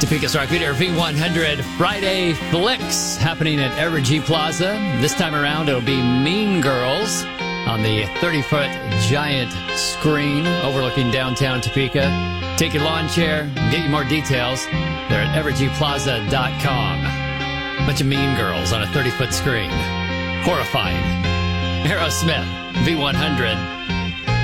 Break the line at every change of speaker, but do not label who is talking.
Topeka's Rock Theater V100 Friday Flicks happening at Evergy Plaza. This time around, it'll be Mean Girls on the 30-foot giant screen overlooking downtown Topeka. Take your lawn chair, get you more details. They're at evergyplaza.com. Bunch of Mean Girls on a 30-foot screen. Horrifying. Aerosmith, V100.